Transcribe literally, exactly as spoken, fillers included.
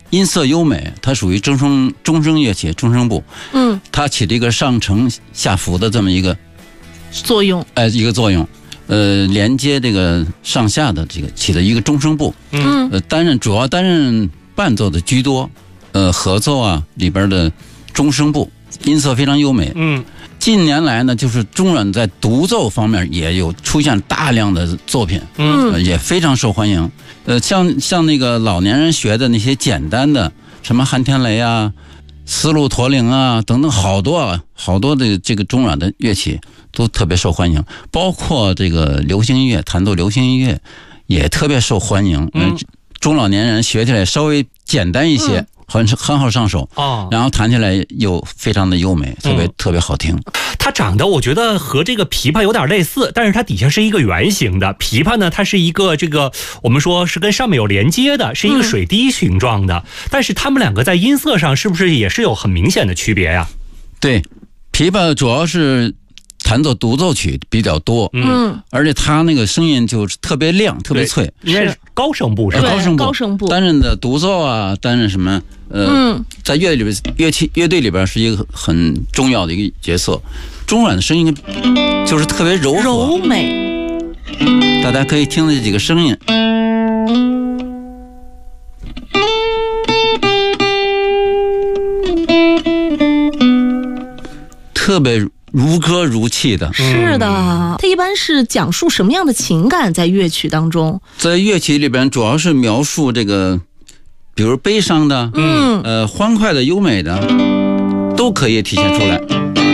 音色优美，它属于中声中声乐器，中声部。 嗯， 它起了一个上承下浮的这么一个作用， 哎、呃，一个作用，呃，连接这个上下的这个起的一个中声部。 嗯， 呃，担任主要担任伴奏的居多，呃，合奏啊里边的中声部，音色非常优美。 嗯。 近年来呢，就是中阮在独奏方面也有出现大量的作品， 嗯、 呃，也非常受欢迎。呃，像像那个老年人学的那些简单的，什么汉天雷啊、丝路驼铃啊等等，好多啊，好多的这个中阮的乐器都特别受欢迎，包括这个流行音乐，弹奏流行音乐也特别受欢迎。嗯、呃，中老年人学起来稍微简单一些。嗯，很很好上手哦， 然后弹起来又非常的优美，特别、嗯、特别好听。 它长得我觉得和这个琵琶有点类似，但是它底下是一个圆形的，琵琶呢它是一个这个我们说是跟上面有连接的，是一个水滴形状的、嗯、但是它们两个在音色上是不是也是有很明显的区别呀？ 对，琵琶主要是弹奏独奏曲比较多， 嗯， 而且它那个声音就是特别亮，特别脆， 应该是高声部是吧？ 高声部， 高声部担任的独奏啊，担任什么？呃， 嗯， 在乐队里边，乐器乐队里边是一个很重要的一个角色。中阮的声音就是特别柔和柔美， 大家可以听这几个声音，特别如歌如泣的。 是的，它一般是讲述什么样的情感在乐曲当中？ 在乐曲里边，主要是描述这个。比如悲伤的， 嗯， 呃，欢快的、优美的，都可以体现出来。